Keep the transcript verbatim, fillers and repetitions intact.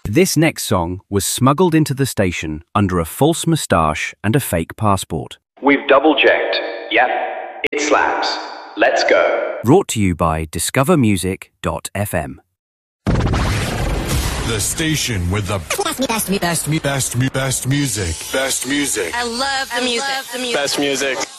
This next song was smuggled into the station under a false moustache and a fake passport. We've double-checked. Yep, it slaps. Let's go. Brought to you by discover music dot f m. The station with the best, best, best, best, best, best music. Best music. I love the music. Best music.